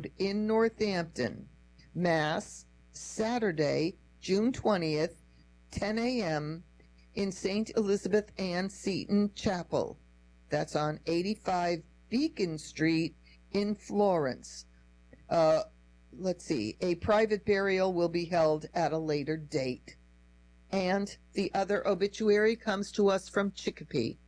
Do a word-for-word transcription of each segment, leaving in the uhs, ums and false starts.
Road in Northampton, Mass, Saturday, June twentieth, ten a.m. in Saint Elizabeth Ann Seton Chapel. That's on eighty-five Beacon Street in Florence. Uh, let's see, a private burial will be held at a later date. And the other obituary comes to us from Chicopee.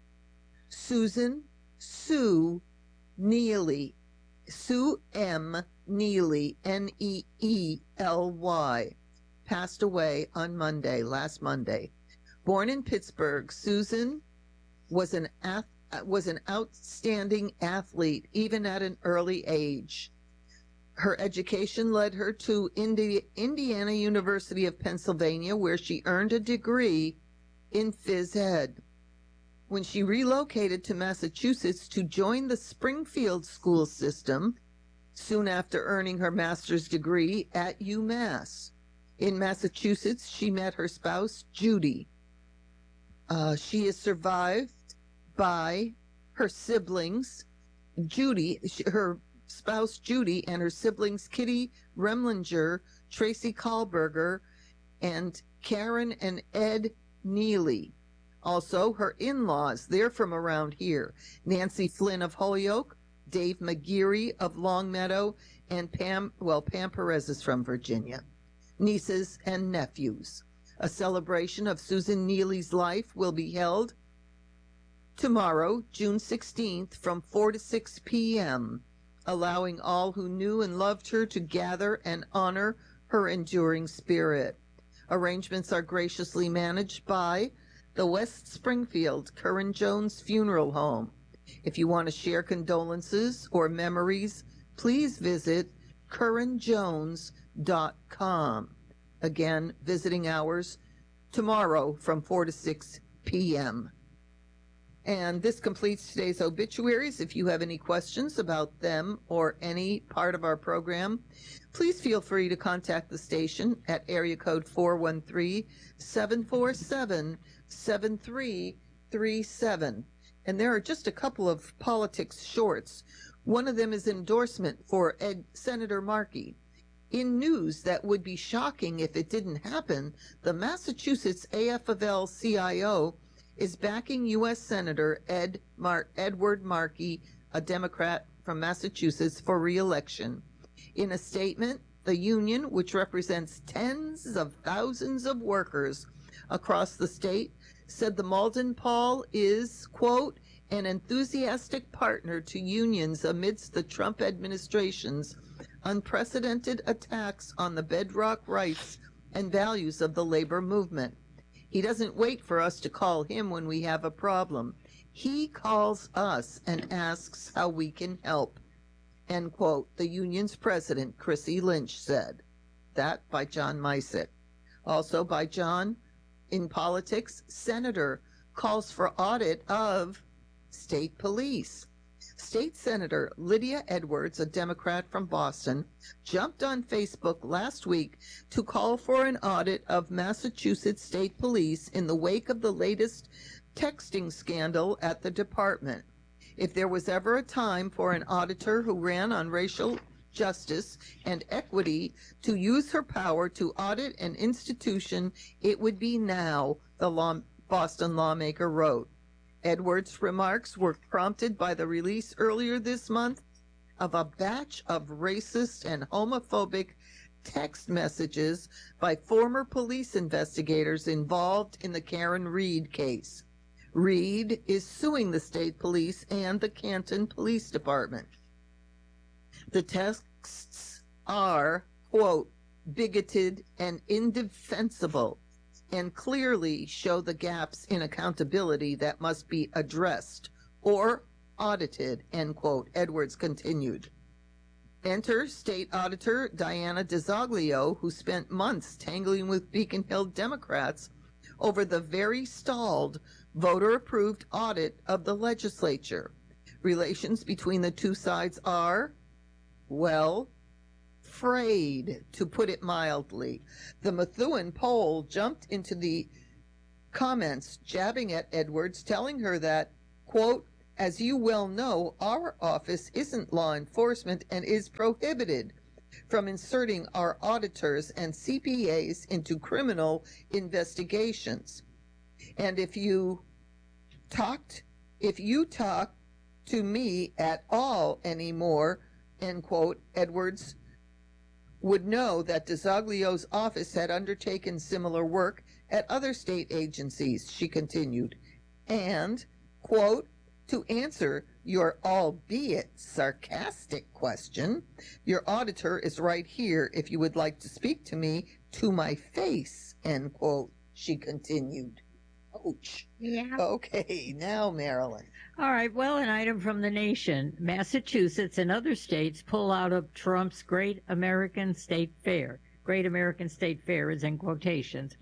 Susan Sue Neely, Sue M. Neely, N E E L Y, passed away on Monday, last Monday. Born in Pittsburgh, Susan was an ath- was an outstanding athlete even at an early age. Her education led her to Indi- Indiana University of Pennsylvania, where she earned a degree in phys ed. When she relocated to Massachusetts to join the Springfield school system, soon after earning her master's degree at UMass. In Massachusetts, she met her spouse, Judy. Uh, she is survived by her siblings, Judy, her spouse Judy, and her siblings Kitty Remlinger, Tracy Kahlberger, and Karen and Ed Neely. Also, her in-laws, they're from around here, Nancy Flynn of Holyoke, Dave McGeary of Longmeadow, and Pam, well, Pam Perez is from Virginia. Nieces and nephews. A celebration of Susan Neely's life will be held tomorrow, June sixteenth, from four to six p.m., allowing all who knew and loved her to gather and honor her enduring spirit. Arrangements are graciously managed by the West Springfield Curran Jones Funeral Home. If you want to share condolences or memories, please visit curran jones dot com. Again, visiting hours tomorrow from four to six p.m. And this completes today's obituaries. If you have any questions about them or any part of our program, please feel free to contact the station at area code four one three, seven four seven, seven three three seven. And there are just a couple of politics shorts. One of them is endorsement for Ed, Senator Markey. In news that would be shocking if it didn't happen, the Massachusetts A F L C I O is backing U S Senator Ed Mar- Edward Markey, a Democrat from Massachusetts, for re-election. In a statement, the union, which represents tens of thousands of workers across the state, said the Malden Paul is, quote, an enthusiastic partner to unions amidst the Trump administration's unprecedented attacks on the bedrock rights and values of the labor movement. He doesn't wait for us to call him when we have a problem. He calls us and asks how we can help, end quote, the union's president, Chrissy Lynch, said. That by John Mysick. Also by John, in politics, Senator calls for audit of state police. State Senator Lydia Edwards, a Democrat from Boston, jumped on Facebook last week to call for an audit of Massachusetts State Police in the wake of the latest texting scandal at the department. If there was ever a time for an auditor who ran on racial justice and equity to use her power to audit an institution, it would be now, the law, Boston lawmaker wrote. Edwards' remarks were prompted by the release earlier this month of a batch of racist and homophobic text messages by former police investigators involved in the Karen Reed case. Reed is suing the state police and the Canton Police Department. The texts are, quote, bigoted and indefensible, and clearly show the gaps in accountability that must be addressed or audited, end quote, Edwards continued. Enter State Auditor Diana DeZoglio, who spent months tangling with Beacon Hill Democrats over the very stalled voter-approved audit of the legislature. Relations between the two sides are, well, frayed, to put it mildly. The Methuen poll jumped into the comments, jabbing at Edwards, telling her that, quote, As you well know, our office isn't law enforcement and is prohibited from inserting our auditors and C P As into criminal investigations. And if you talked, if you talk to me at all anymore, end quote, Edwards would know that DeZoglio's office had undertaken similar work at other state agencies, she continued. And, quote, to answer your albeit sarcastic question, your auditor is right here if you would like to speak to me to my face, end quote, she continued. Ouch. Yeah. Okay, now Marilyn. All right, well, an item from the nation. Massachusetts and other states pull out of Trump's Great American State Fair. Great American State Fair is in quotations.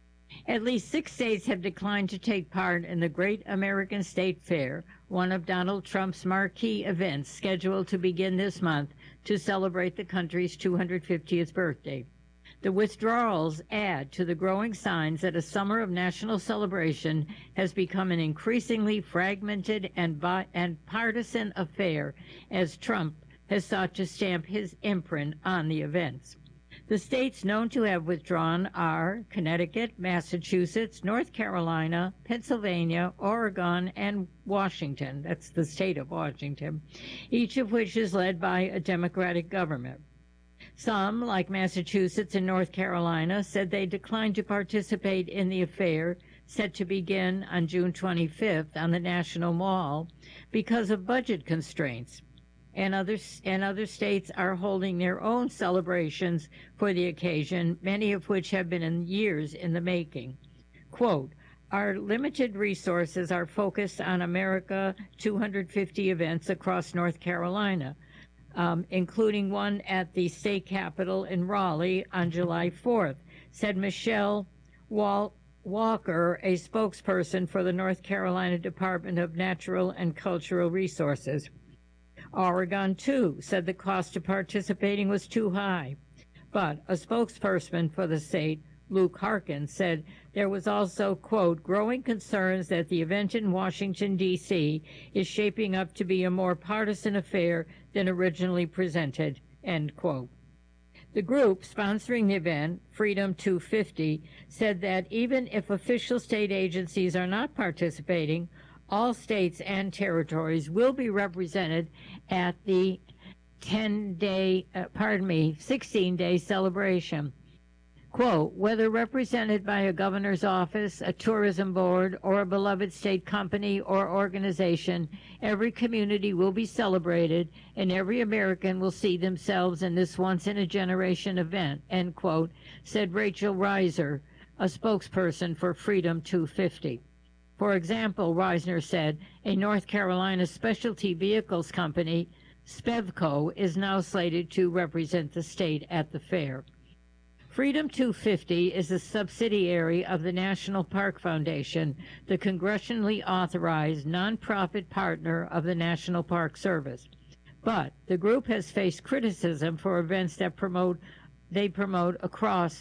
At least six states have declined to take part in the Great American State Fair, one of Donald Trump's marquee events scheduled to begin this month to celebrate the country's two hundred fiftieth birthday. The withdrawals add to the growing signs that a summer of national celebration has become an increasingly fragmented and, bi- and partisan affair as Trump has sought to stamp his imprint on the events. The states known to have withdrawn are Connecticut, Massachusetts, North Carolina, Pennsylvania, Oregon, and Washington. That's the state of Washington, each of which is led by a Democratic government. Some, like Massachusetts and North Carolina, said they declined to participate in the affair set to begin on June twenty-fifth on the National Mall because of budget constraints. And other, and other states are holding their own celebrations for the occasion, many of which have been in years in the making. Quote, our limited resources are focused on America two hundred fifty events across North Carolina, um, including one at the state capitol in Raleigh on July fourth, said Michelle Wal- Walker, a spokesperson for the North Carolina Department of Natural and Cultural Resources. Oregon, too, said the cost of participating was too high. But a spokesperson for the state, Luke Harkin, said there was also, quote, growing concerns that the event in Washington, D C is shaping up to be a more partisan affair than originally presented, end quote. The group sponsoring the event, Freedom two fifty, said that even if official state agencies are not participating, all states and territories will be represented at the ten-day, uh, pardon me, sixteen-day celebration. Quote, whether represented by a governor's office, a tourism board, or a beloved state company or organization, every community will be celebrated and every American will see themselves in this once-in-a-generation event, end quote, said Rachel Reiser, a spokesperson for Freedom two fifty. For example, Reisner said, a North Carolina specialty vehicles company, Spevco, is now slated to represent the state at the fair. Freedom two fifty is a subsidiary of the National Park Foundation, the congressionally authorized nonprofit partner of the National Park Service. But the group has faced criticism for events that promote they promote across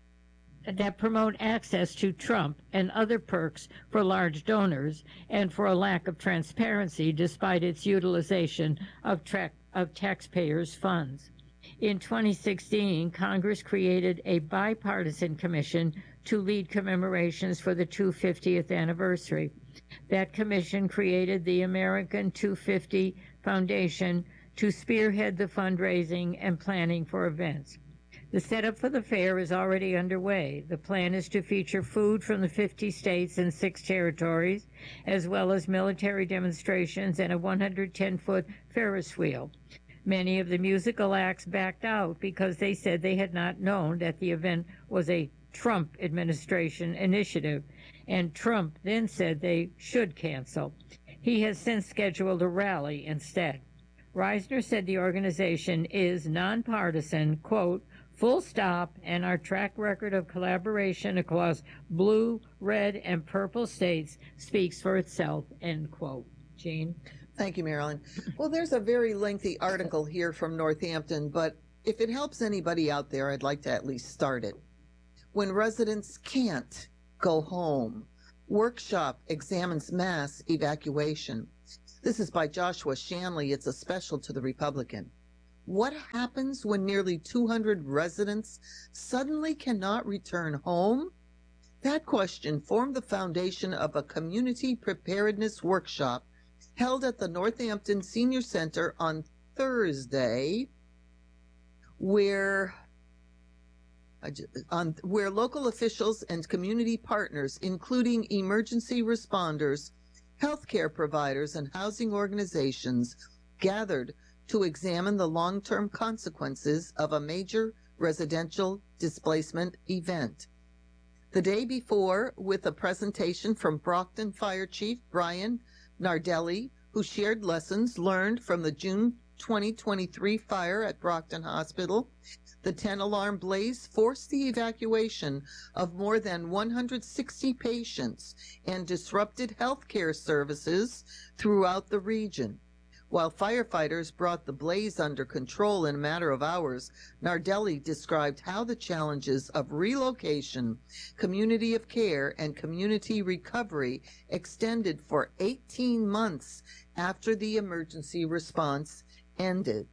that promote access to Trump and other perks for large donors and for a lack of transparency despite its utilization of, tra- of taxpayers' funds. In twenty sixteen, Congress created a bipartisan commission to lead commemorations for the two hundred fiftieth anniversary. That commission created the American two fifty Foundation to spearhead the fundraising and planning for events. The setup for the fair is already underway. The plan is to feature food from the fifty states and six territories, as well as military demonstrations and a one hundred ten foot Ferris wheel. Many of the musical acts backed out because they said they had not known that the event was a Trump administration initiative, and Trump then said they should cancel. He has since scheduled a rally instead. Reisner said the organization is nonpartisan, quote, full stop, and our track record of collaboration across blue, red, and purple states speaks for itself, end quote. Jean? Thank you, Marilyn. Well, there's a very lengthy article here from Northampton, but if it helps anybody out there, I'd like to at least start it. When residents can't go home, workshop examines mass evacuation. This is by Joshua Shanley. It's a special to the Republican. What happens when nearly two hundred residents suddenly cannot return home? That question formed the foundation of a community preparedness workshop held at the Northampton Senior Center on Thursday, where on, where local officials and community partners, including emergency responders, healthcare providers, and housing organizations, gathered to examine the long-term consequences of a major residential displacement event. The day before, with a presentation from Brockton Fire Chief Brian Nardelli, who shared lessons learned from the June twenty twenty-three fire at Brockton Hospital, the ten-alarm blaze forced the evacuation of more than one hundred sixty patients and disrupted healthcare services throughout the region. While firefighters brought the blaze under control in a matter of hours, Nardelli described how the challenges of relocation, community of care, and community recovery extended for eighteen months after the emergency response ended.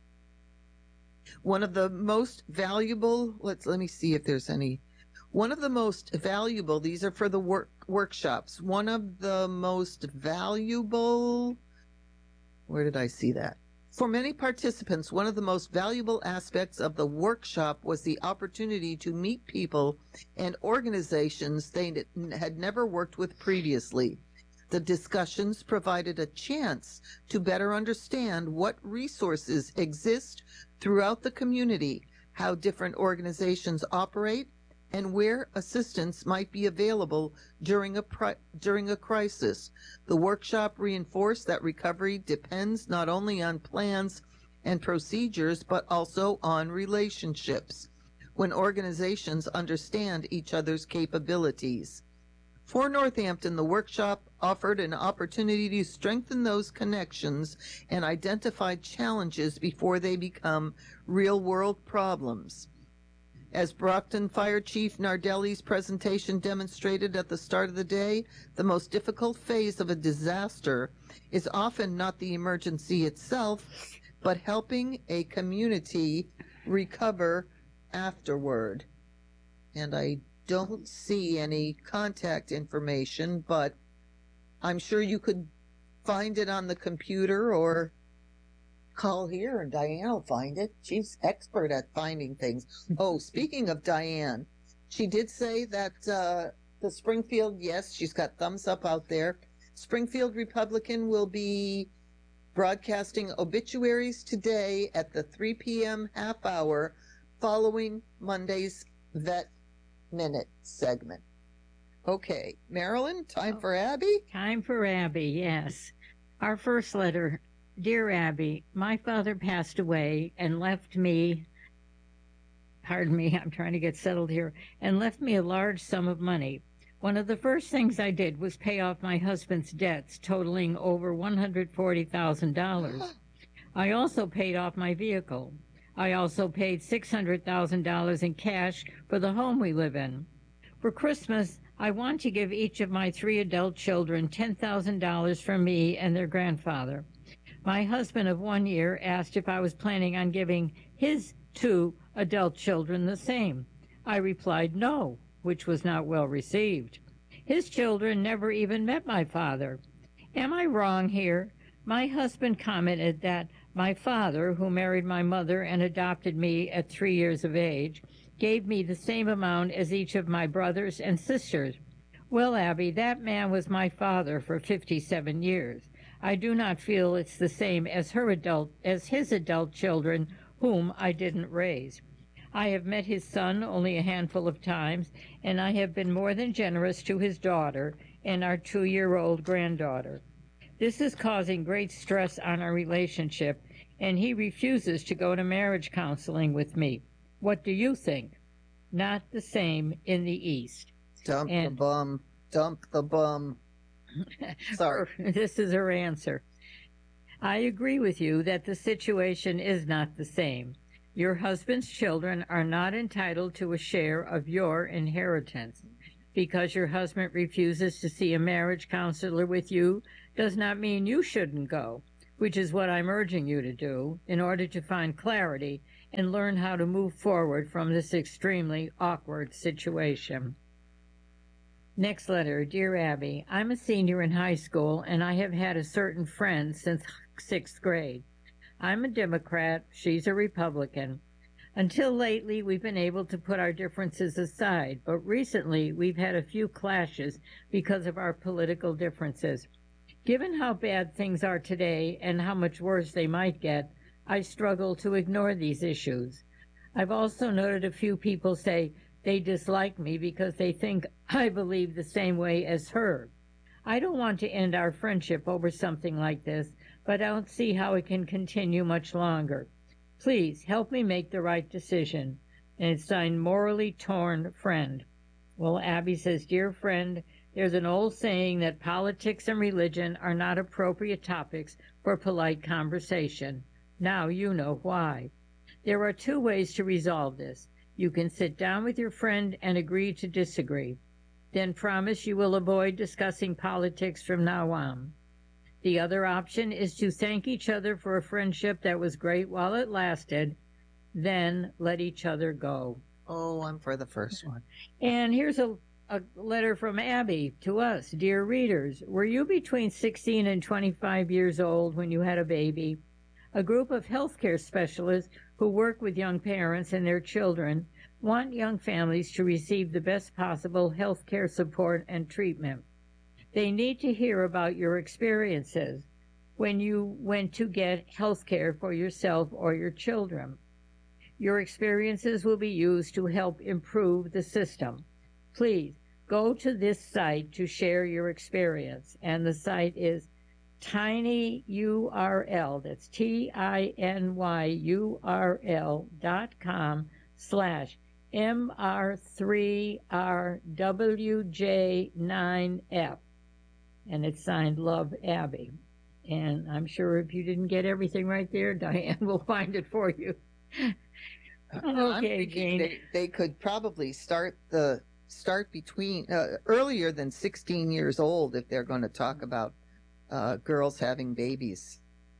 One of the most valuable, let's let me see if there's any, one of the most valuable, these are for the work workshops, one of the most valuable, where did I see that? For many participants, one of the most valuable aspects of the workshop was the opportunity to meet people and organizations they had never worked with previously. The discussions provided a chance to better understand what resources exist throughout the community, how different organizations operate, and where assistance might be available during a pri- during a crisis. The workshop reinforced that recovery depends not only on plans and procedures, but also on relationships, when organizations understand each other's capabilities. For Northampton, the workshop offered an opportunity to strengthen those connections and identify challenges before they become real-world problems. As Brockton Fire Chief Nardelli's presentation demonstrated at the start of the day, the most difficult phase of a disaster is often not the emergency itself, but helping a community recover afterward. And I don't see any contact information, but I'm sure you could find it on the computer or call here and Diane will find it. She's expert at finding things. Oh, speaking of Diane, she did say that uh, the Springfield, yes, she's got thumbs up out there. Springfield Republican will be broadcasting obituaries today at the three p.m. half hour following Monday's Vet Minute segment. Okay, Marilyn, time for Abby? Time for Abby, yes. Our first letter. Dear Abby, my father passed away and left me, pardon me, I'm trying to get settled here, and left me a large sum of money. One of the first things I did was pay off my husband's debts, totaling over one hundred forty thousand dollars. I also paid off my vehicle. I also paid six hundred thousand dollars in cash for the home we live in. For Christmas, I want to give each of my three adult children ten thousand dollars from me and their grandfather. My husband of one year asked if I was planning on giving his two adult children the same. I replied no, which was not well received. His children never even met my father. Am I wrong here? My husband commented that my father, who married my mother and adopted me at three years of age, gave me the same amount as each of my brothers and sisters. Well, Abby, that man was my father for fifty-seven years. I do not feel it's the same as her adult, as his adult children, whom I didn't raise. I have met his son only a handful of times, and I have been more than generous to his daughter and our two-year-old granddaughter. This is causing great stress on our relationship, and he refuses to go to marriage counseling with me. What do you think? Not the same in the East. Dump and, the bum. Dump the bum. Sorry. This is her answer. I agree with you that the situation is not the same. Your husband's children are not entitled to a share of your inheritance. Because your husband refuses to see a marriage counselor with you does not mean you shouldn't go, which is what I'm urging you to do in order to find clarity and learn how to move forward from this extremely awkward situation. Next letter. Dear Abby, I'm a senior in high school and I have had a certain friend since sixth grade. I'm a Democrat, she's a Republican. Until lately, we've been able to put our differences aside, but recently we've had a few clashes because of our political differences. Given how bad things are today and how much worse they might get, I struggle to ignore these issues. I've also noted a few people say they dislike me because they think I believe the same way as her. I don't want to end our friendship over something like this, but I don't see how it can continue much longer. Please help me make the right decision. And it's signed Morally Torn Friend. Well, Abby says, Dear friend, there's an old saying that politics and religion are not appropriate topics for polite conversation. Now you know why. There are two ways to resolve this. You can sit down with your friend and agree to disagree. Then promise you will avoid discussing politics from now on. The other option is to thank each other for a friendship that was great while it lasted, then let each other go. Oh, I'm for the first one. And here's a, a letter from Abby to us. Dear readers, were you between sixteen and twenty-five years old when you had a baby? A group of healthcare specialists who work with young parents and their children want young families to receive the best possible health care support and treatment. They need to hear about your experiences when you went to get health care for yourself or your children. Your experiences will be used to help improve the system. Please go to this site to share your experience, and the site is tinyurl, that's T I N Y U R L dot com slash M R three R W J nine F. And it's signed Love Abby. And I'm sure if you didn't get everything right there, Diane will find it for you. Okay, Jane. They, they could probably start the start between uh, earlier than sixteen years old if they're going to talk about uh, girls having babies.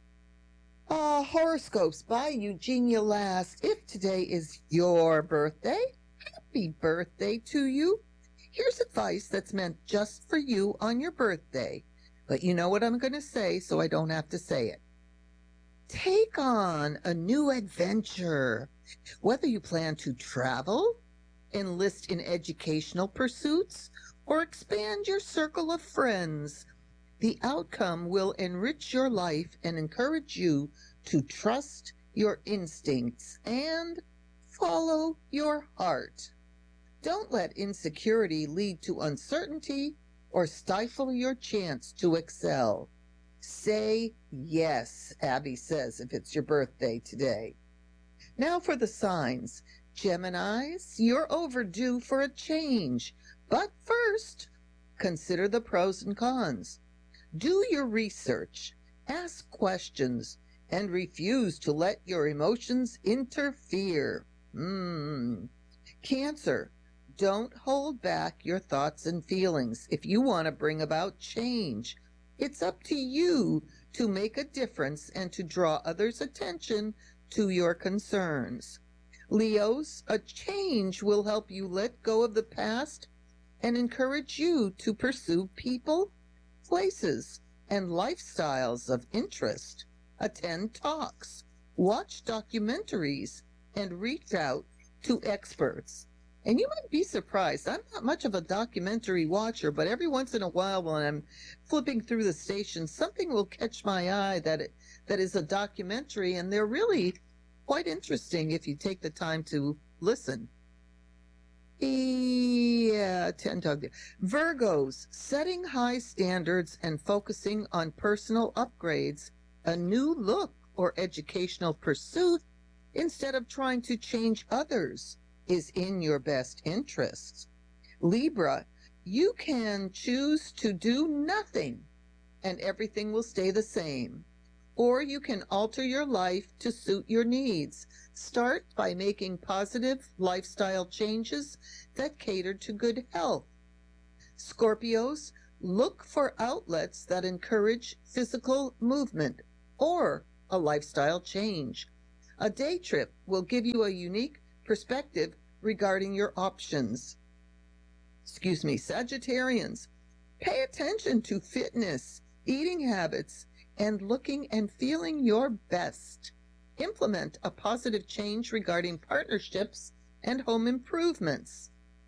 Uh, horoscopes by Eugenia Last. If today is your birthday, happy birthday to you. Here's advice that's meant just for you on your birthday. But you know what I'm going to say, so I don't have to say it. Take on a new adventure. Whether you plan to travel, enlist in educational pursuits, or expand your circle of friends, the outcome will enrich your life and encourage you to trust your instincts and follow your heart. Don't let insecurity lead to uncertainty or stifle your chance to excel. Say yes, Abby says, if it's your birthday today. Now for the signs. Geminis, you're overdue for a change. But first, consider the pros and cons. Do your research, ask questions, and refuse to let your emotions interfere. Hmm. Cancer, don't hold back your thoughts and feelings if you want to bring about change. It's up to you to make a difference and to draw others' attention to your concerns. Leos, a change will help you let go of the past and encourage you to pursue people, places, and lifestyles of interest. Attend talks, watch documentaries, and reach out to experts. And you might be surprised. I'm not much of a documentary watcher, but every once in a while when I'm flipping through the stations, something will catch my eye that it, that is a documentary, and they're really quite interesting if you take the time to listen. Yeah, ten dog. Virgos, setting high standards and focusing on personal upgrades, a new look or educational pursuit, instead of trying to change others, is in your best interests. Libra, you can choose to do nothing and everything will stay the same. Or you can alter your life to suit your needs. Start by making positive lifestyle changes that cater to good health. Scorpios, Look for outlets that encourage physical movement or a lifestyle change. A day trip will give you a unique perspective regarding your options. Excuse me, Sagittarians, pay attention to fitness, eating habits, and looking and feeling your best. Implement a positive change regarding partnerships and home improvements.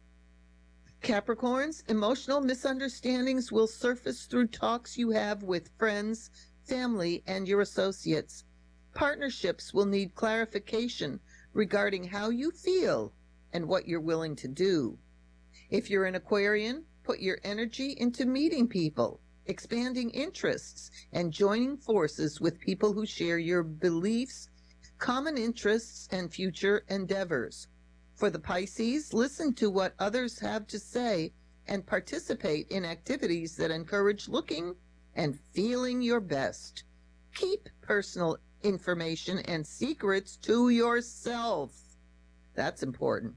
Capricorns, emotional misunderstandings will surface through talks you have with friends, family, and your associates. Partnerships will need clarification regarding how you feel and what you're willing to do. If you're an Aquarian, put your energy into meeting people, expanding interests, and joining forces with people who share your beliefs, common interests, and future endeavors. For the Pisces, listen to what others have to say and participate in activities that encourage looking and feeling your best. Keep personal information and secrets to yourself. That's important.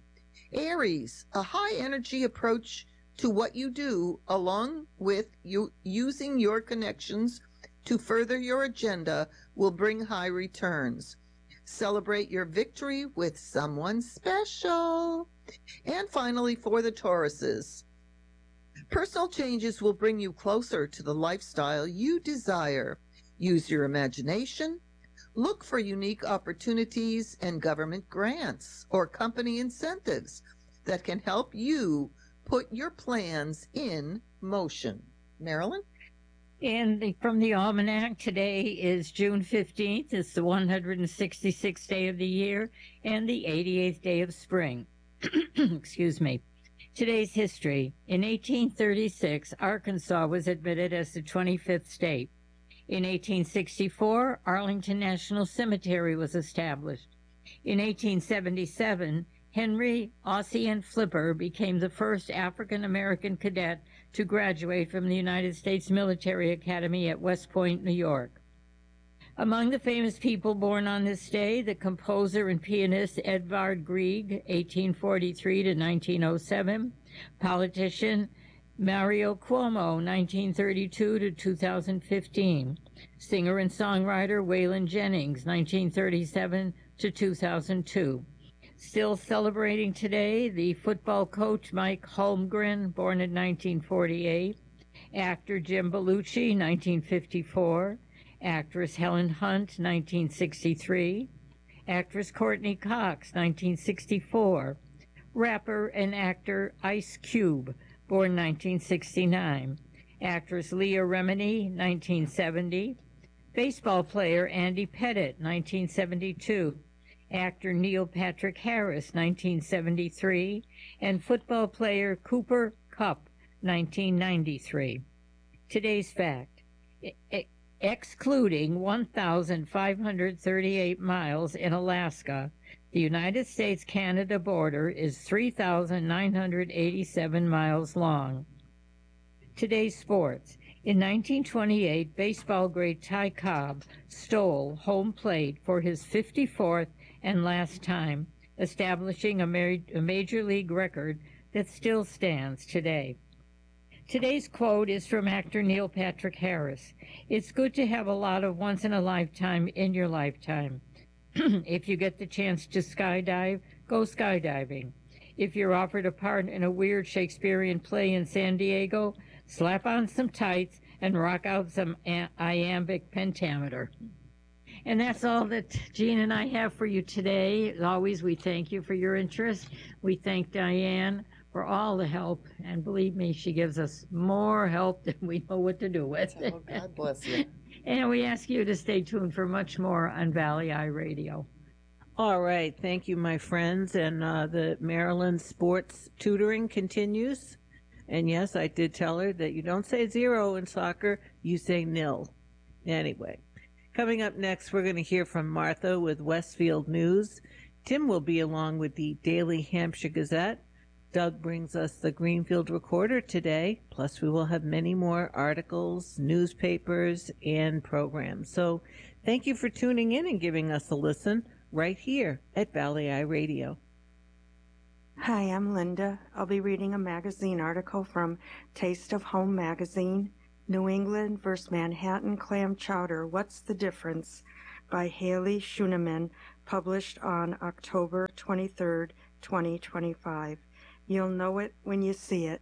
Aries, a high energy approach to what you do, along with you using your connections to further your agenda, will bring high returns. Celebrate your victory with someone special. And finally, for the Tauruses, personal changes will bring you closer to the lifestyle you desire. Use your imagination. Look for unique opportunities and government grants or company incentives that can help you put your plans in motion. Marilyn? And the, from the Almanac, today is June fifteenth. It's the one hundred sixty-sixth day of the year and the eighty-eighth day of spring. Excuse me. Today's history. In eighteen thirty-six, Arkansas was admitted as the twenty-fifth state. In eighteen sixty-four, Arlington National Cemetery was established. In eighteen seventy-seven, Henry Ossian Flipper became the first African-American cadet to graduate from the United States Military Academy at West Point, New York. Among the famous people born on this day, the composer and pianist Edvard Grieg, eighteen forty-three to nineteen oh seven, politician Mario Cuomo, nineteen thirty-two to two thousand fifteen, singer and songwriter Waylon Jennings, nineteen thirty-seven to two thousand two. Still celebrating today, the football coach Mike Holmgren, born in nineteen forty-eight, actor Jim Belushi, nineteen fifty-four, actress Helen Hunt, nineteen sixty-three, actress Courtney Cox, nineteen sixty-four, rapper and actor Ice Cube, born nineteen sixty-nine, actress Leah Remini, nineteen seventy, baseball player Andy Pettitte, nineteen seventy-two, actor Neil Patrick Harris, nineteen seventy-three, and football player Cooper Kupp, nineteen ninety-three. Today's fact, e- excluding one thousand five hundred thirty-eight miles in Alaska, the United States-Canada border is three thousand nine hundred eighty-seven miles long. Today's sports. In nineteen twenty-eight, baseball great Ty Cobb stole home plate for his fifty-fourth and last time, establishing a, ma- a major league record that still stands today. Today's quote is from actor Neil Patrick Harris. It's good to have a lot of once-in-a-lifetime in your lifetime. If you get the chance to skydive, go skydiving. If you're offered a part in a weird Shakespearean play in San Diego, slap on some tights and rock out some a- iambic pentameter. And that's all that Jean and I have for you today. As always, we thank you for your interest. We thank Diane for all the help. And believe me, she gives us more help than we know what to do with. Oh, God bless you. And we ask you to stay tuned for much more on Valley Eye Radio. All right. Thank you, my friends. And uh, the Maryland sports tutoring continues. And yes, I did tell her that you don't say zero in soccer, you say nil. Anyway. Coming up next, we're going to hear from Martha with Westfield News. Tim will be along with the Daily Hampshire Gazette. Doug brings us the Greenfield Recorder today. Plus, we will have many more articles, newspapers, and programs. So thank you for tuning in and giving us a listen right here at Valley Eye Radio. Hi, I'm Linda. I'll be reading a magazine article from Taste of Home magazine, New England versus Manhattan Clam Chowder, What's the Difference? By Haley Schuneman, published on October twenty-third, twenty twenty-five. You'll know it when you see it.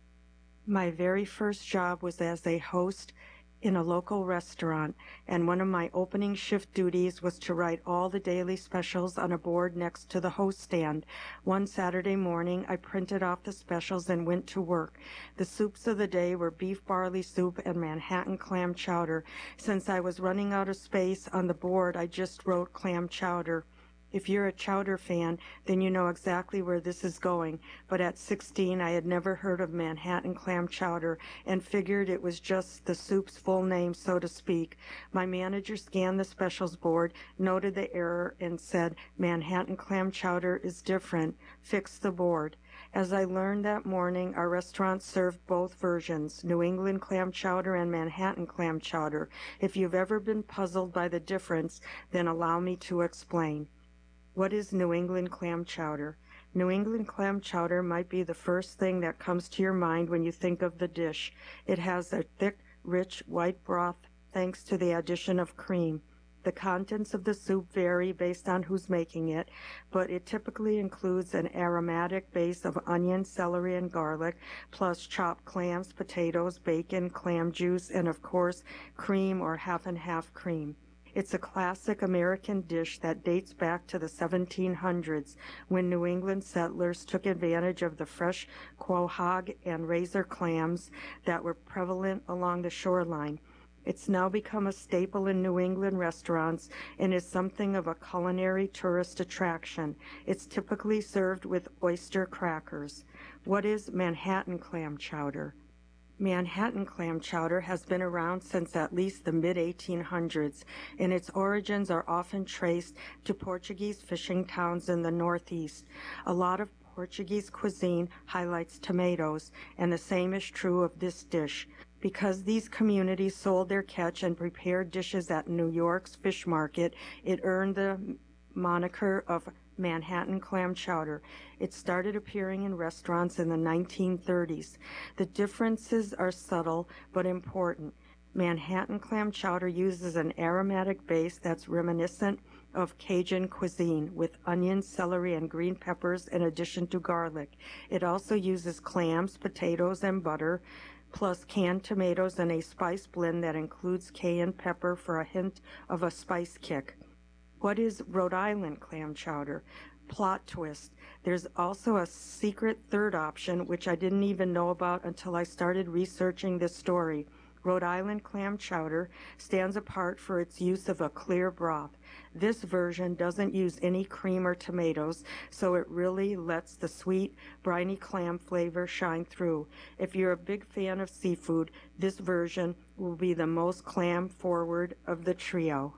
My very first job was as a host in a local restaurant, and one of my opening shift duties was to write all the daily specials on a board next to the host stand. One Saturday morning, I printed off the specials and went to work. The soups of the day were beef barley soup and Manhattan clam chowder. Since I was running out of space on the board, I just wrote clam chowder. If you're a chowder fan, then you know exactly where this is going. But at sixteen, I had never heard of Manhattan clam chowder and figured it was just the soup's full name, so to speak. My manager scanned the specials board, noted the error, and said, Manhattan clam chowder is different. Fix the board. As I learned that morning, our restaurant served both versions, New England clam chowder and Manhattan clam chowder. If you've ever been puzzled by the difference, then allow me to explain. What is New England clam chowder? New England clam chowder might be the first thing that comes to your mind when you think of the dish. It has a thick, rich, white broth thanks to the addition of cream. The contents of the soup vary based on who's making it, but it typically includes an aromatic base of onion, celery, and garlic, plus chopped clams, potatoes, bacon, clam juice, and of course, cream or half and half cream. It's a classic American dish that dates back to the seventeen hundreds, when New England settlers took advantage of the fresh quahog and razor clams that were prevalent along the shoreline. It's now become a staple in New England restaurants and is something of a culinary tourist attraction. It's typically served with oyster crackers. What is Manhattan clam chowder? Manhattan clam chowder has been around since at least the mid eighteen hundreds, and its origins are often traced to Portuguese fishing towns in the Northeast. A lot of Portuguese cuisine highlights tomatoes, and the same is true of this dish. Because these communities sold their catch and prepared dishes at New York's fish market, it earned the moniker of Manhattan clam chowder. It started appearing in restaurants in the nineteen thirties. The differences are subtle but important. Manhattan clam chowder uses an aromatic base that's reminiscent of Cajun cuisine with onions, celery, and green peppers in addition to garlic. It also uses clams, potatoes, and butter, plus canned tomatoes and a spice blend that includes cayenne pepper for a hint of a spice kick. What is Rhode Island clam chowder? Plot twist. There's also a secret third option, which I didn't even know about until I started researching this story. Rhode Island clam chowder stands apart for its use of a clear broth. This version doesn't use any cream or tomatoes, so it really lets the sweet, briny clam flavor shine through. If you're a big fan of seafood, this version will be the most clam-forward of the trio.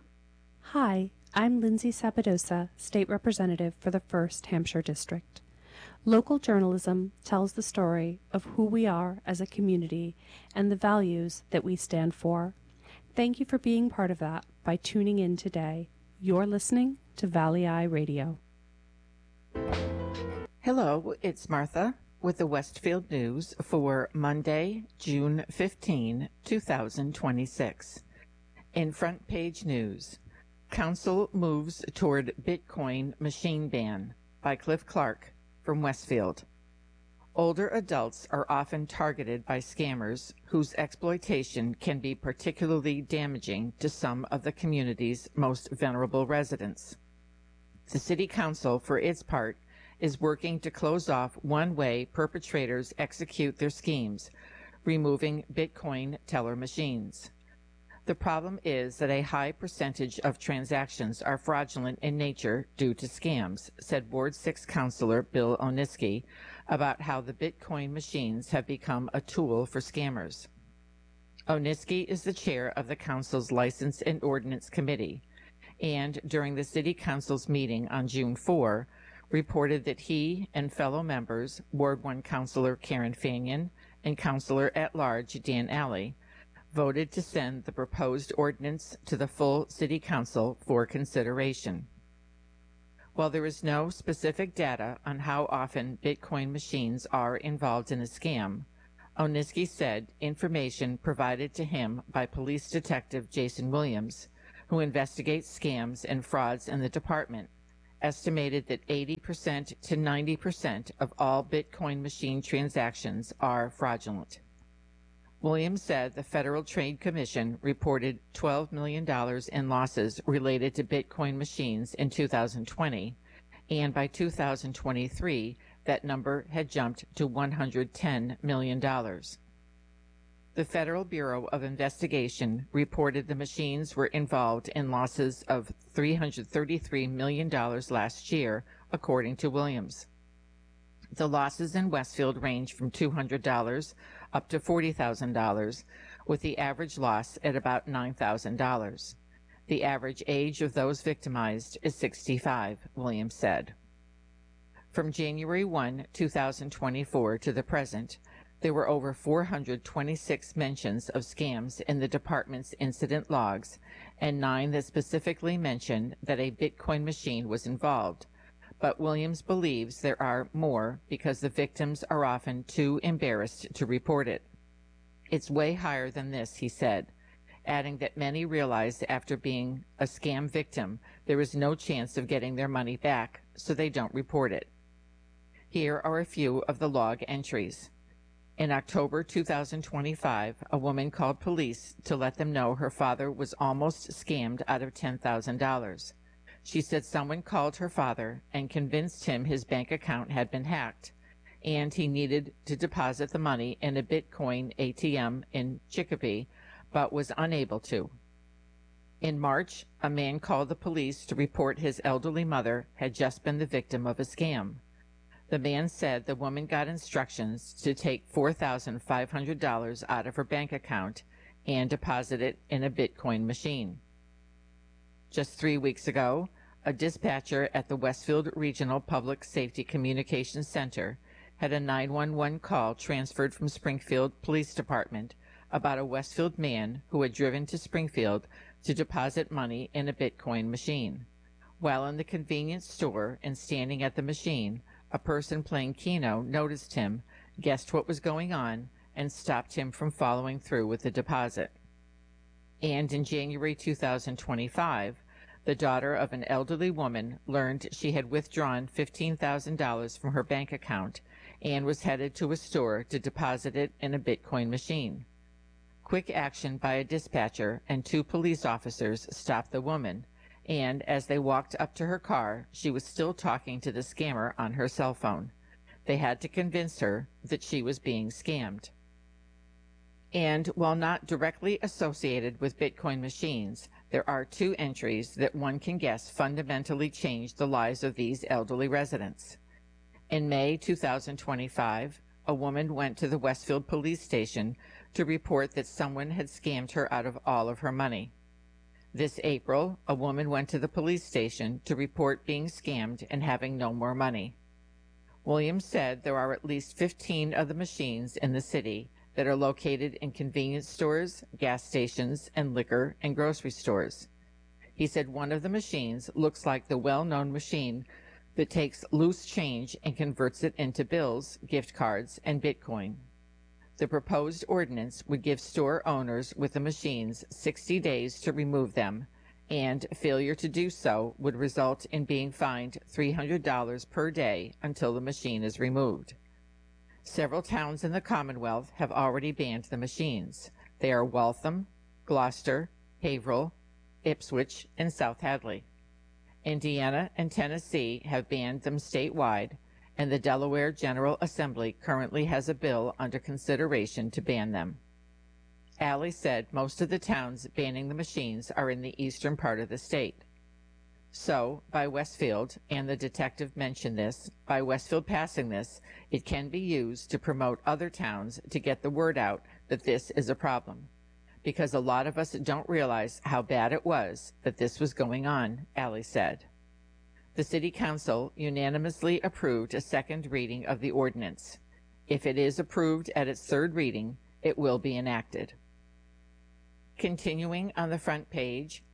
Hi, I'm Lindsay Sabadosa, State Representative for the first Hampshire District. Local journalism tells the story of who we are as a community and the values that we stand for. Thank you for being part of that by tuning in today. You're listening to Valley Eye Radio. Hello, it's Martha with the Westfield News for Monday, June fifteenth, two thousand twenty-six. In front page news, Council moves toward Bitcoin machine ban by Cliff Clark from Westfield. Older adults are often targeted by scammers whose exploitation can be particularly damaging to some of the community's most vulnerable residents. The City Council, for its part, is working to close off one way perpetrators execute their schemes, removing Bitcoin teller machines. The problem is that a high percentage of transactions are fraudulent in nature due to scams, said Ward six Councilor Bill Oniski about how the Bitcoin machines have become a tool for scammers. Oniski is the chair of the Council's License and Ordinance Committee, and during the City Council's meeting on June fourth, reported that he and fellow members, Ward one Councilor Karen Fanion and Councilor at Large Dan Alley, voted to send the proposed ordinance to the full City Council for consideration. While there is no specific data on how often Bitcoin machines are involved in a scam, Oniski said information provided to him by police detective Jason Williams, who investigates scams and frauds in the department, estimated that eighty percent to ninety percent of all Bitcoin machine transactions are fraudulent. Williams said the Federal Trade Commission reported twelve million dollars in losses related to Bitcoin machines in two thousand twenty, and by two thousand twenty-three, that number had jumped to one hundred ten million dollars. The Federal Bureau of Investigation reported the machines were involved in losses of three hundred thirty-three million dollars last year, according to Williams. The losses in Westfield range from two hundred dollars up to forty thousand dollars, with the average loss at about nine thousand dollars. The average age of those victimized is sixty-five, Williams said. From January first, two thousand twenty-four to the present, there were over four hundred twenty-six mentions of scams in the department's incident logs, and nine that specifically mentioned that a Bitcoin machine was involved. But Williams believes there are more because the victims are often too embarrassed to report it. It's way higher than this, he said, adding that many realize after being a scam victim there is no chance of getting their money back, so they don't report it. Here are a few of the log entries. In October two thousand twenty-five, a woman called police to let them know her father was almost scammed out of ten thousand dollars. She said someone called her father and convinced him his bank account had been hacked, and he needed to deposit the money in a Bitcoin A T M in Chicopee, but was unable to. In March, a man called the police to report his elderly mother had just been the victim of a scam. The man said the woman got instructions to take four thousand five hundred dollars out of her bank account and deposit it in a Bitcoin machine. Just three weeks ago, a dispatcher at the Westfield Regional Public Safety Communications Center had a nine one one call transferred from Springfield Police Department about a Westfield man who had driven to Springfield to deposit money in a Bitcoin machine. While in the convenience store and standing at the machine, a person playing Keno noticed him, guessed what was going on, and stopped him from following through with the deposit. And in January two thousand twenty-five, the daughter of an elderly woman learned she had withdrawn fifteen thousand dollars from her bank account and was headed to a store to deposit it in a Bitcoin machine. Quick action by a dispatcher and two police officers stopped the woman, and as they walked up to her car, she was still talking to the scammer on her cell phone. They had to convince her that she was being scammed. And while not directly associated with Bitcoin machines, there are two entries that one can guess fundamentally changed the lives of these elderly residents. In May two thousand twenty-five, a woman went to the Westfield police station to report that someone had scammed her out of all of her money. This April, a woman went to the police station to report being scammed and having no more money. Williams said there are at least fifteen of the machines in the city that are located in convenience stores, gas stations, and liquor and grocery stores. He said one of the machines looks like the well-known machine that takes loose change and converts it into bills, gift cards, and Bitcoin. The proposed ordinance would give store owners with the machines sixty days to remove them, and failure to do so would result in being fined three hundred dollars per day until the machine is removed. Several towns in the Commonwealth have already banned the machines. They are Waltham, Gloucester, Haverhill, Ipswich, and South Hadley. Indiana and Tennessee have banned them statewide, and the Delaware General Assembly currently has a bill under consideration to ban them. Alley said most of the towns banning the machines are in the eastern part of the state. So, by Westfield, and the detective mentioned this, by Westfield passing this, it can be used to promote other towns to get the word out that this is a problem. Because a lot of us don't realize how bad it was that this was going on, Alley said. The City Council unanimously approved a second reading of the ordinance. If it is approved at its third reading, it will be enacted. Continuing on the front page,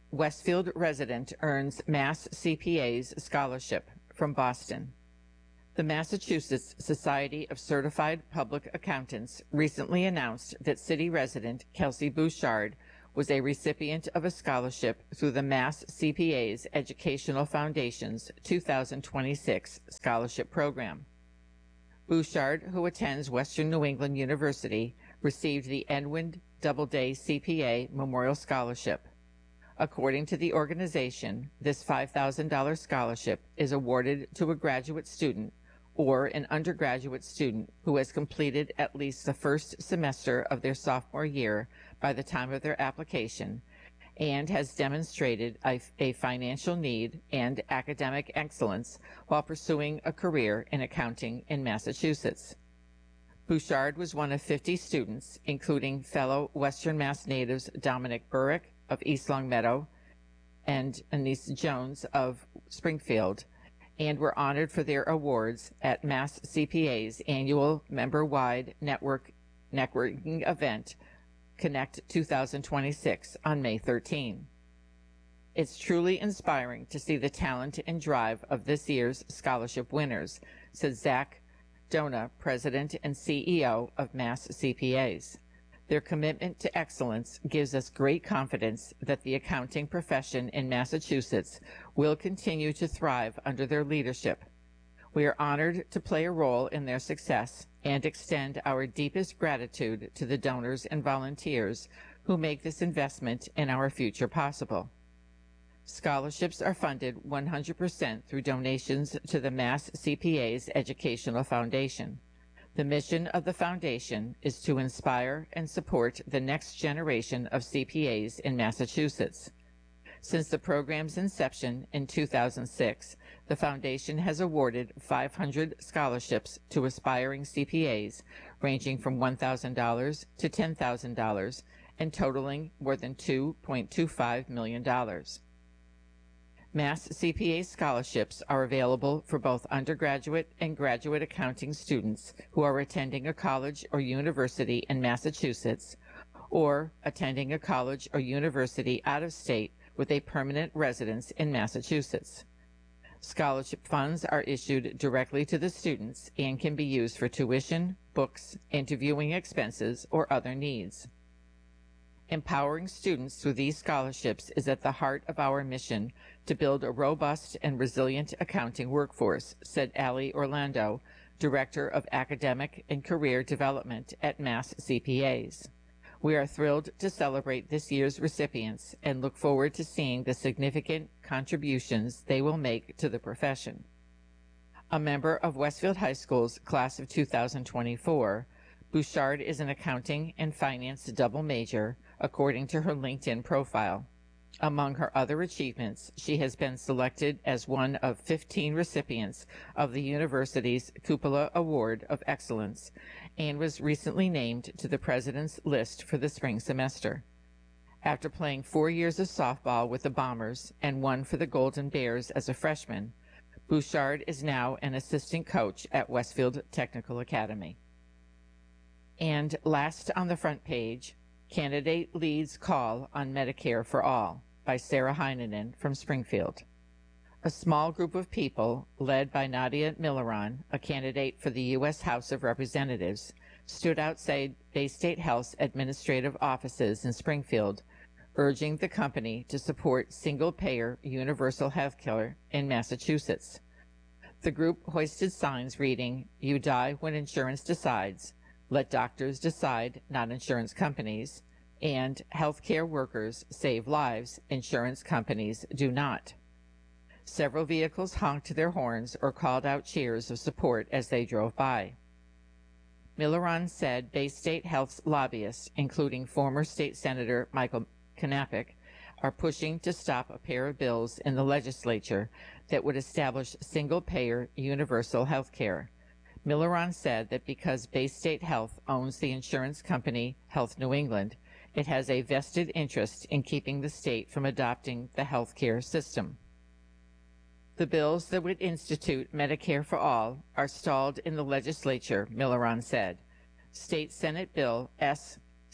Westfield resident earns Mass C P A's scholarship from Boston. The Massachusetts Society of Certified Public Accountants recently announced that city resident Kelsey Bouchard was a recipient of a scholarship through the Mass C P A's Educational Foundation's two thousand twenty-six scholarship program. Bouchard, who attends Western New England University, received the Edwin Doubleday C P A Memorial Scholarship. According to the organization, this five thousand dollars scholarship is awarded to a graduate student or an undergraduate student who has completed at least the first semester of their sophomore year by the time of their application and has demonstrated a, a financial need and academic excellence while pursuing a career in accounting in Massachusetts. Bouchard was one of fifty students, including fellow Western Mass natives Dominic Burrick of East Longmeadow and Anise Jones of Springfield, and were honored for their awards at Mass C P A's annual member-wide network networking event, Connect two thousand twenty-six, on May thirteenth. It's truly inspiring to see the talent and drive of this year's scholarship winners, said Zach Dona, President and C E O of Mass C P A's. Their commitment to excellence gives us great confidence that the accounting profession in Massachusetts will continue to thrive under their leadership. We are honored to play a role in their success and extend our deepest gratitude to the donors and volunteers who make this investment in our future possible. Scholarships are funded one hundred percent through donations to the Mass C P A's Educational Foundation. The mission of the foundation is to inspire and support the next generation of C P A's in Massachusetts. Since the program's inception in two thousand six, the foundation has awarded five hundred scholarships to aspiring C P A's, ranging from one thousand dollars to ten thousand dollars and totaling more than two point two five million dollars. Mass C P A scholarships are available for both undergraduate and graduate accounting students who are attending a college or university in Massachusetts or attending a college or university out of state with a permanent residence in Massachusetts. Scholarship funds are issued directly to the students and can be used for tuition, books, interviewing expenses, or other needs. Empowering students through these scholarships is at the heart of our mission to build a robust and resilient accounting workforce, said Allie Orlando, Director of Academic and Career Development at Mass C P A's. We are thrilled to celebrate this year's recipients and look forward to seeing the significant contributions they will make to the profession. A member of Westfield High School's class of two thousand twenty-four, Bouchard is an accounting and finance double major, according to her LinkedIn profile. Among her other achievements, she has been selected as one of fifteen recipients of the university's Cupola Award of Excellence and was recently named to the president's list for the spring semester. After playing four years of softball with the Bombers and one for the Golden Bears as a freshman, Bouchard is now an assistant coach at Westfield Technical Academy. And last on the front page, Candidate Leads Call on Medicare for All by Sarah Heinonen from Springfield. A small group of people, led by Nadia Milleron, a candidate for the U S House of Representatives, stood outside Bay State Health's administrative offices in Springfield, urging the company to support single-payer universal health care in Massachusetts. The group hoisted signs reading, "You die when insurance decides," "Let doctors decide, not insurance companies," and "Healthcare workers save lives, insurance companies do not." Several vehicles honked their horns or called out cheers of support as they drove by. Milleron said Bay State Health's lobbyists, including former state senator Michael Knappich, are pushing to stop a pair of bills in the legislature that would establish single-payer universal health care. Milleron said that because Bay State Health owns the insurance company Health New England, it has a vested interest in keeping the state from adopting the health care system. The bills that would institute Medicare for All are stalled in the legislature, Milleron said. State Senate Bill S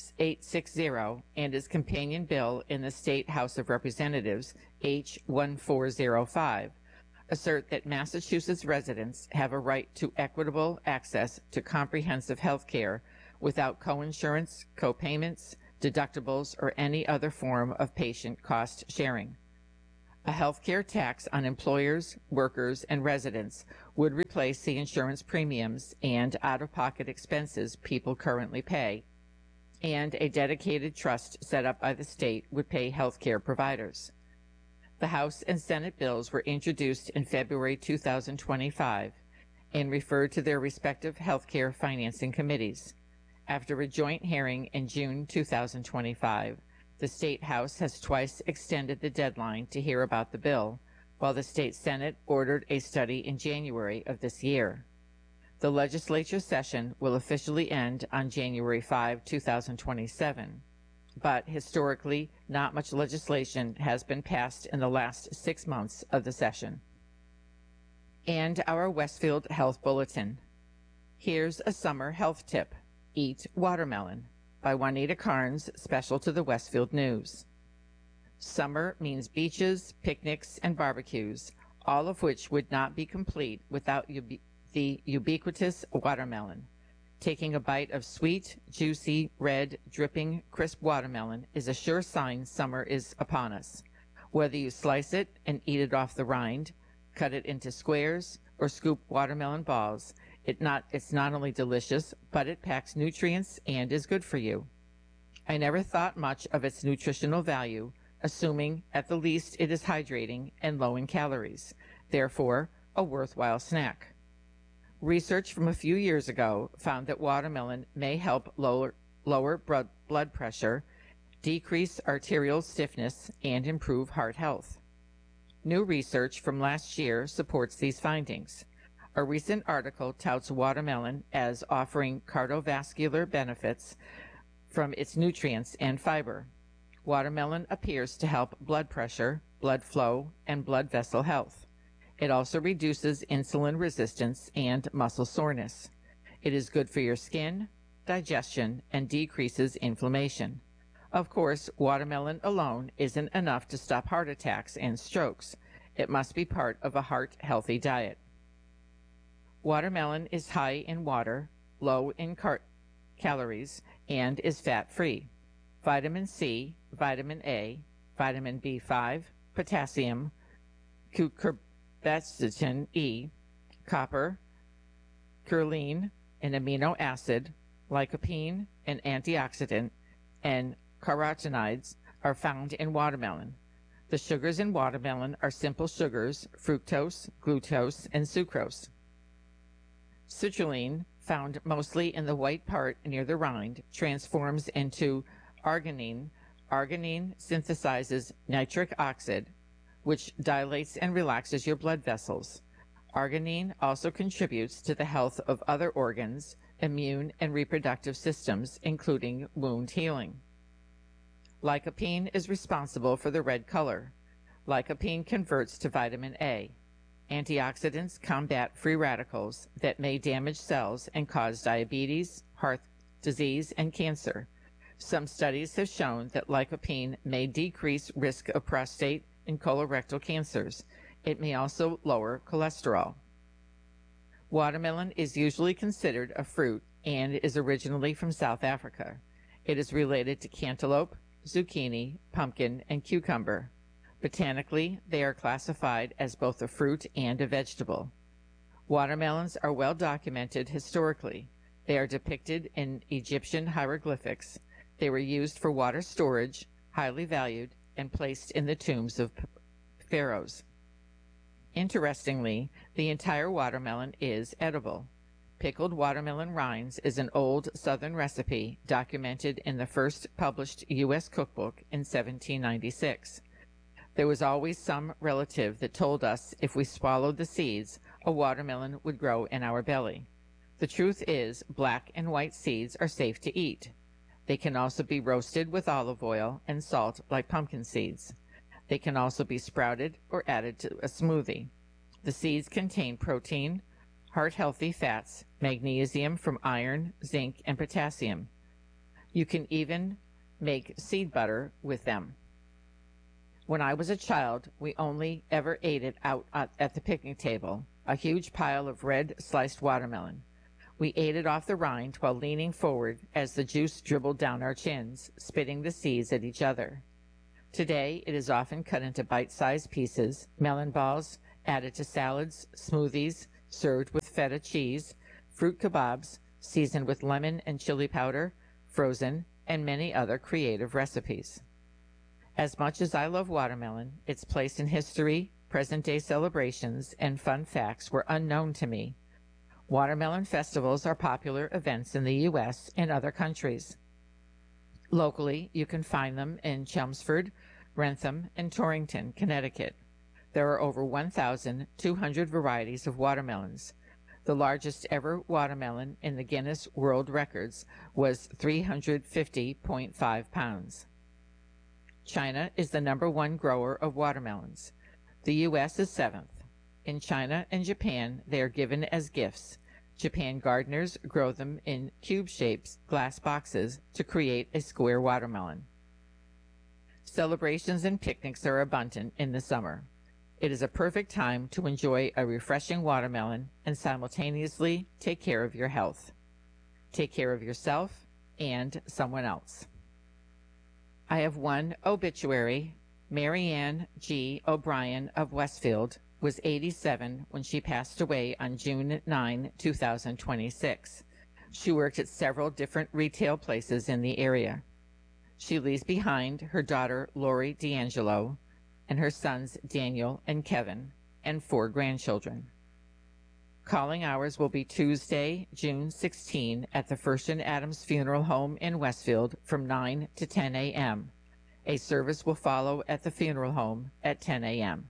eight sixty and his companion bill in the State House of Representatives, H one four zero five, assert that Massachusetts residents have a right to equitable access to comprehensive health care without coinsurance, copayments, deductibles, or any other form of patient cost sharing. A healthcare tax on employers, workers, and residents would replace the insurance premiums and out-of-pocket expenses people currently pay, and a dedicated trust set up by the state would pay healthcare providers. The House and Senate bills were introduced in February two thousand twenty-five and referred to their respective healthcare financing committees. After a joint hearing in June two thousand twenty-five, the State House has twice extended the deadline to hear about the bill, while the State Senate ordered a study in January of this year. The legislature session will officially end on January fifth, two thousand twenty-seven, but historically, not much legislation has been passed in the last six months of the session. And our Westfield Health Bulletin. Here's a summer health tip. Eat watermelon, by Juanita Carnes, special to the Westfield News. Summer means beaches, picnics, and barbecues, all of which would not be complete without ube- the ubiquitous watermelon. Taking a bite of sweet, juicy, red, dripping, crisp watermelon is a sure sign summer is upon us. Whether you slice it and eat it off the rind, cut it into squares, or scoop watermelon balls, It not, it's not only delicious, but it packs nutrients and is good for you. I never thought much of its nutritional value, assuming at the least it is hydrating and low in calories, therefore a worthwhile snack. Research from a few years ago found that watermelon may help lower, lower blood, blood pressure, decrease arterial stiffness, and improve heart health. New research from last year supports these findings. A recent article touts watermelon as offering cardiovascular benefits from its nutrients and fiber. Watermelon appears to help blood pressure, blood flow, and blood vessel health. It also reduces insulin resistance and muscle soreness. It is good for your skin, digestion, and decreases inflammation. Of course, watermelon alone isn't enough to stop heart attacks and strokes. It must be part of a heart-healthy diet. Watermelon is high in water, low in car- calories, and is fat-free. Vitamin C, vitamin A, vitamin B five, potassium, cucurbitacin E, copper, curline, an amino acid, lycopene, an antioxidant, and carotenoids are found in watermelon. The sugars in watermelon are simple sugars, fructose, glucose, and sucrose. Citrulline, found mostly in the white part near the rind, transforms into arginine. Arginine synthesizes nitric oxide, which dilates and relaxes your blood vessels. Arginine also contributes to the health of other organs, immune and reproductive systems, including wound healing. Lycopene is responsible for the red color. Lycopene converts to vitamin A. Antioxidants combat free radicals that may damage cells and cause diabetes, heart disease, and cancer. Some studies have shown that lycopene may decrease risk of prostate and colorectal cancers. It may also lower cholesterol. Watermelon is usually considered a fruit and is originally from South Africa. It is related to cantaloupe, zucchini, pumpkin, and cucumber. Botanically, they are classified as both a fruit and a vegetable. Watermelons are well documented historically. They are depicted in Egyptian hieroglyphics. They were used for water storage, highly valued, and placed in the tombs of pharaohs. Interestingly, the entire watermelon is edible. Pickled watermelon rinds is an old Southern recipe documented in the first published U S cookbook in seventeen ninety-six. There was always some relative that told us if we swallowed the seeds, a watermelon would grow in our belly. The truth is, black and white seeds are safe to eat. They can also be roasted with olive oil and salt like pumpkin seeds. They can also be sprouted or added to a smoothie. The seeds contain protein, heart-healthy fats, magnesium from iron, zinc, and potassium. You can even make seed butter with them. When I was a child, we only ever ate it out at the picnic table, a huge pile of red sliced watermelon. We ate it off the rind while leaning forward as the juice dribbled down our chins, spitting the seeds at each other. Today, it is often cut into bite-sized pieces, melon balls, added to salads, smoothies, served with feta cheese, fruit kebabs, seasoned with lemon and chili powder, frozen, and many other creative recipes. As much as I love watermelon, its place in history, present-day celebrations, and fun facts were unknown to me. Watermelon festivals are popular events in the U S and other countries. Locally, you can find them in Chelmsford, Wrentham, and Torrington, Connecticut. There are over one thousand two hundred varieties of watermelons. The largest ever watermelon in the Guinness World Records was three hundred fifty point five pounds. China is the number one grower of watermelons. The U S is seventh. In China and Japan, they are given as gifts. Japan gardeners grow them in cube-shaped glass boxes to create a square watermelon. Celebrations and picnics are abundant in the summer. It is a perfect time to enjoy a refreshing watermelon and simultaneously take care of your health. Take care of yourself and someone else. I have one obituary. Marianne G. O'Brien of Westfield was eighty-seven when she passed away on June ninth, two thousand twenty-six. She worked at several different retail places in the area. She leaves behind her daughter Lori D'Angelo and her sons Daniel and Kevin and four grandchildren. Calling hours will be Tuesday, June sixteenth at the First and Adams Funeral Home in Westfield from nine to ten a m A service will follow at the funeral home at ten a m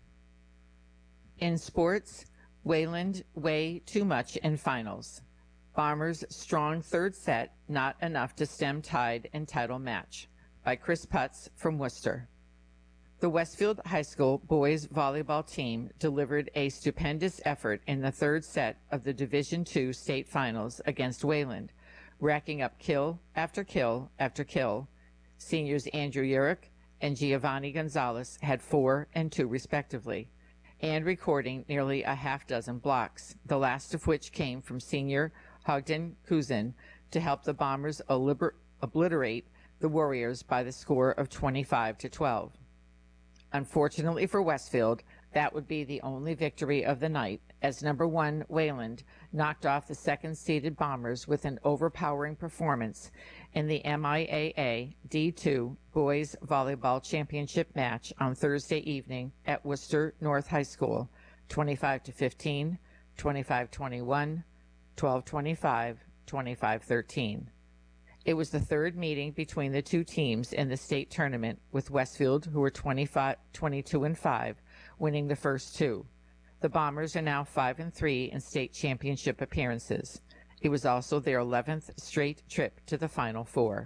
In sports, Wayland way too much in finals. Bombers' strong third set, not enough to stem tide and title match, by Chris Putz from Worcester. The Westfield High School boys volleyball team delivered a stupendous effort in the third set of the Division two state finals against Wayland, racking up kill after kill after kill. Seniors Andrew Urich and Giovanni Gonzalez had four and two respectively, and recording nearly a half dozen blocks, the last of which came from senior Hogden Kuzin to help the Bombers obliterate the Warriors by the score of twenty-five to twelve. Unfortunately for Westfield, that would be the only victory of the night, as number one Wayland knocked off the second-seeded Bombers with an overpowering performance in the M I A A D two Boys Volleyball Championship match on Thursday evening at Worcester North High School, twenty-five to fifteen, twenty-five twenty-one, twelve twenty-five, twenty-five thirteen. It was the third meeting between the two teams in the state tournament, with Westfield, who were twenty-five, twenty-two and five, winning the first two. The Bombers are now five and three in state championship appearances. It was also their eleventh straight trip to the Final Four.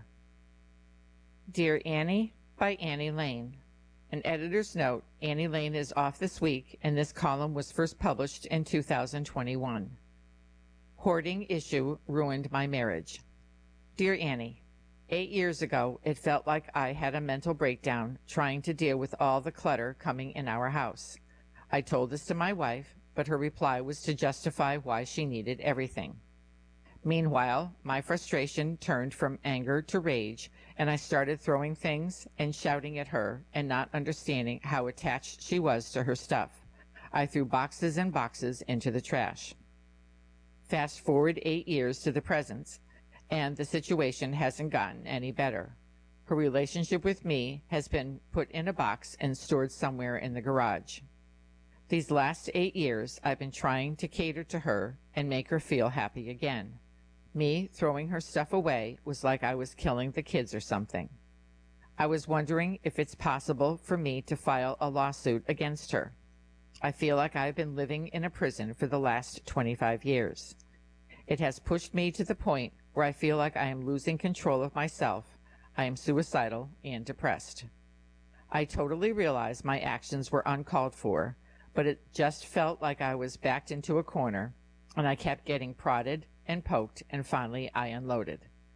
Dear Annie, by Annie Lane. An editor's note: Annie Lane is off this week, and this column was first published in two thousand twenty-one. Hoarding issue ruined my marriage. Dear Annie, eight years ago, it felt like I had a mental breakdown trying to deal with all the clutter coming in our house. I told this to my wife, but her reply was to justify why she needed everything. Meanwhile, my frustration turned from anger to rage, and I started throwing things and shouting at her and not understanding how attached she was to her stuff. I threw boxes and boxes into the trash. Fast forward eight years to the present, and the situation hasn't gotten any better. Her relationship with me has been put in a box and stored somewhere in the garage. These last eight years, I've been trying to cater to her and make her feel happy again. Me throwing her stuff away was like I was killing the kids or something. I was wondering if it's possible for me to file a lawsuit against her. I feel like I've been living in a prison for the last twenty-five years. It has pushed me to the point where I feel like I am losing control of myself. I am suicidal and depressed. I totally realize my actions were uncalled for, but it just felt like I was backed into a corner, and I kept getting prodded and poked, and finally I unloaded.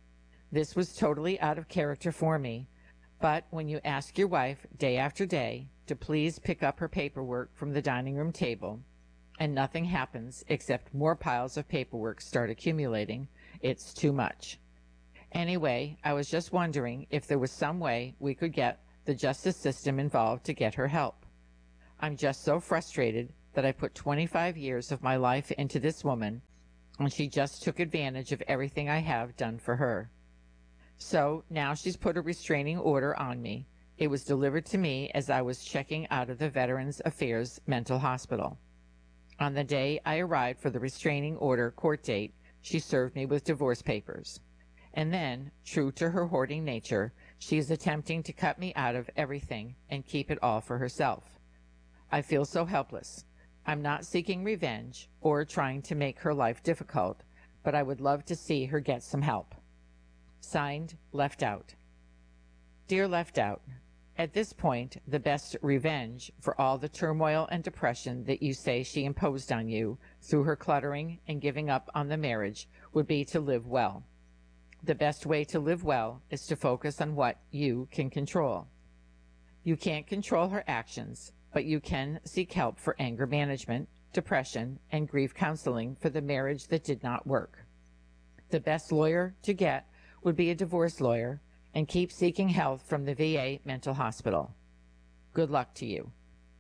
This was totally out of character for me, but when you ask your wife day after day to please pick up her paperwork from the dining room table, and nothing happens except more piles of paperwork start accumulating, it's too much. Anyway, I was just wondering if there was some way we could get the justice system involved to get her help. I'm just so frustrated that I put twenty-five years of my life into this woman, and she just took advantage of everything I have done for her. So now she's put a restraining order on me. It was delivered to me as I was checking out of the Veterans Affairs Mental Hospital. On the day I arrived for the restraining order court date, she served me with divorce papers. And then, true to her hoarding nature, she is attempting to cut me out of everything and keep it all for herself. I feel so helpless. I'm not seeking revenge or trying to make her life difficult, but I would love to see her get some help. Signed, Left Out. Dear Left Out, at this point, the best revenge for all the turmoil and depression that you say she imposed on you through her cluttering and giving up on the marriage would be to live well. The best way to live well is to focus on what you can control. You can't control her actions, but you can seek help for anger management, depression, and grief counseling for the marriage that did not work. The best lawyer to get would be a divorce lawyer, and keep seeking help from the V A mental hospital. Good luck to you.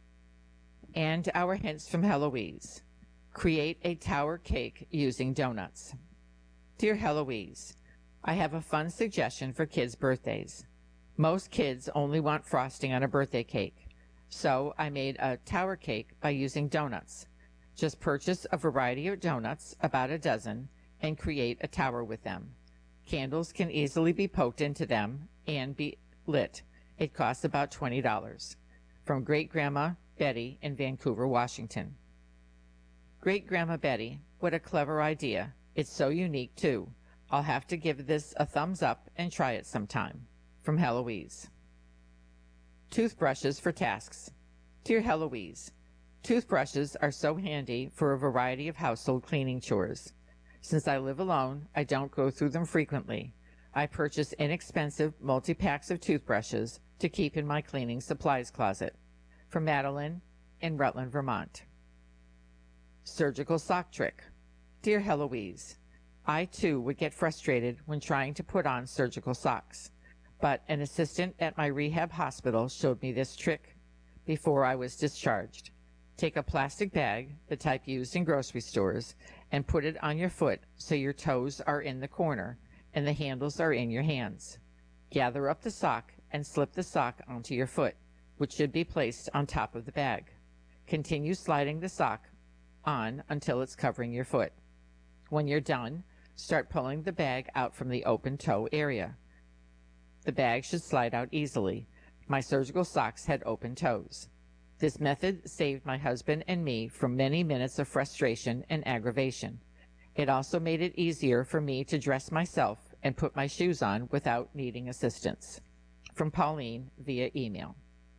And our hints from Heloise. Create a tower cake using donuts. Dear Heloise, I have a fun suggestion for kids' birthdays. Most kids only want frosting on a birthday cake, so I made a tower cake by using donuts. Just purchase a variety of donuts, about a dozen, and create a tower with them. Candles can easily be poked into them and be lit. It costs about twenty dollars. From Great-Grandma Betty in Vancouver, Washington. Great-Grandma Betty, what a clever idea. It's so unique, too. I'll have to give this a thumbs up and try it sometime. From Heloise. Toothbrushes for tasks. Dear Heloise, toothbrushes are so handy for a variety of household cleaning chores. Since I live alone, I don't go through them frequently. I purchase inexpensive multi-packs of toothbrushes to keep in my cleaning supplies closet. From Madeline in Rutland, Vermont. Surgical sock trick. Dear Heloise, I too would get frustrated when trying to put on surgical socks, but an assistant at my rehab hospital showed me this trick before I was discharged. Take a plastic bag, the type used in grocery stores, and put it on your foot so your toes are in the corner and the handles are in your hands. Gather up the sock and slip the sock onto your foot, which should be placed on top of the bag. Continue sliding the sock on until it's covering your foot. When you're done, start pulling the bag out from the open toe area. The bag should slide out easily. My surgical socks had open toes. This method saved my husband and me from many minutes of frustration and aggravation. It also made it easier for me to dress myself and put my shoes on without needing assistance. From Pauline via email.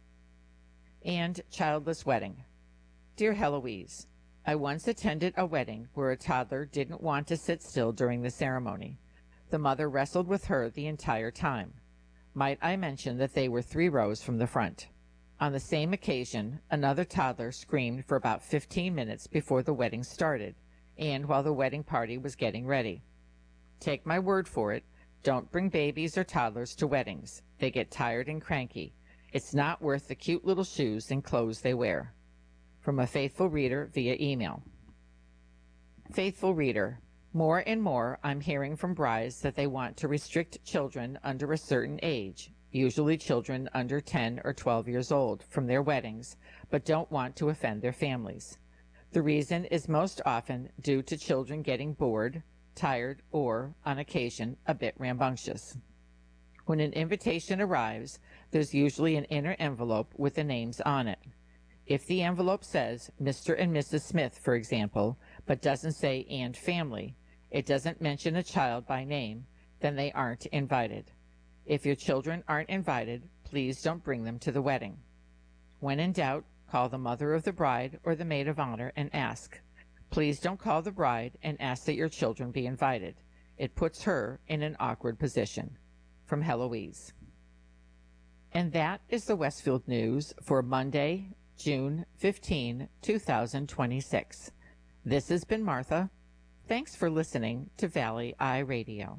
And childless wedding. Dear Heloise, I once attended a wedding where a toddler didn't want to sit still during the ceremony. The mother wrestled with her the entire time. Might I mention that they were three rows from the front. On the same occasion, another toddler screamed for about fifteen minutes before the wedding started, and while the wedding party was getting ready. Take my word for it, don't bring babies or toddlers to weddings. They get tired and cranky. It's not worth the cute little shoes and clothes they wear. From a faithful reader via email. Faithful reader, more and more I'm hearing from brides that they want to restrict children under a certain age, usually children under ten or twelve years old, from their weddings, but don't want to offend their families. The reason is most often due to children getting bored, tired, or, on occasion, a bit rambunctious. When an invitation arrives, there's usually an inner envelope with the names on it. If the envelope says Mister and Missus Smith, for example, but doesn't say and family, it doesn't mention a child by name, then they aren't invited. If your children aren't invited, please don't bring them to the wedding. When in doubt, call the mother of the bride or the maid of honor and ask. Please don't call the bride and ask that your children be invited. it puts her in an awkward position. From Heloise. And that is the Westfield News for Monday, June fifteenth, two thousand twenty-six. This has been Martha. Thanks for listening to Valley Eye Radio.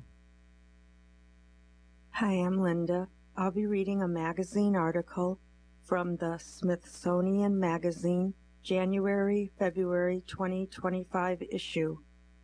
Hi, I'm Linda. I'll be reading a magazine article from the Smithsonian Magazine, January February twenty twenty-five issue.